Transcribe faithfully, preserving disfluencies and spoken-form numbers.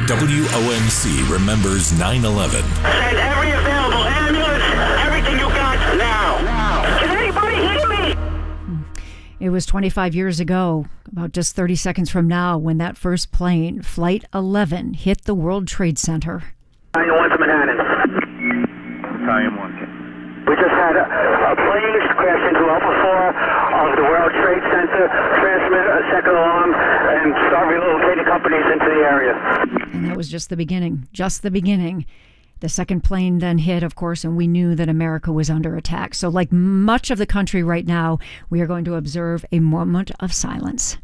W O M C remembers nine eleven. Send every available ambulance, everything you got now. Now. Can anybody hear me? It was twenty-five years ago, about just thirty seconds from now, when that first plane, Flight eleven, hit the World Trade Center. nine one to Manhattan. Italian one. We just had a, a plane crash into Alpha four of the World Trade Center, transmit a second alarm, and start relocating companies into the area. And that was just the beginning, just the beginning. The second plane then hit, of course, and we knew that America was under attack. So like much of the country right now, we are going to observe a moment of silence.